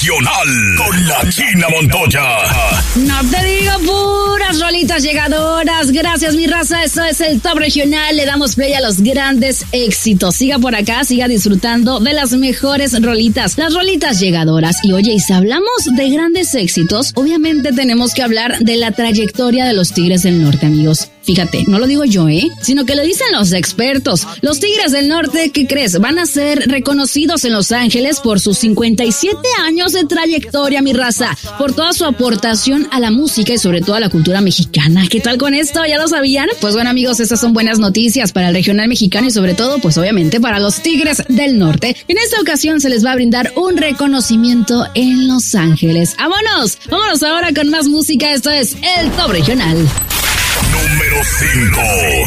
Regional con la China Montoya. No te digo, puras rolitas llegadoras. Gracias, mi raza. Eso es el Top Regional. Le damos play a los grandes éxitos. Siga por acá, siga disfrutando de las mejores rolitas, las rolitas llegadoras. Y oye, y si hablamos de grandes éxitos, obviamente tenemos que hablar de la trayectoria de los Tigres del Norte, amigos. Fíjate, no lo digo yo, sino que lo dicen los expertos. Los Tigres del Norte, ¿qué crees? Van a ser reconocidos en Los Ángeles por sus 57 años de trayectoria, mi raza, por toda su aportación a la música y sobre todo a la cultura mexicana. ¿Qué tal con esto? ¿Ya lo sabían? Pues bueno, amigos, estas son buenas noticias para el regional mexicano y sobre todo, pues obviamente para los Tigres del Norte. En esta ocasión se les va a brindar un reconocimiento en Los Ángeles. ¡Vámonos! Vámonos ahora con más música. Esto es el Top Regional. Número 5.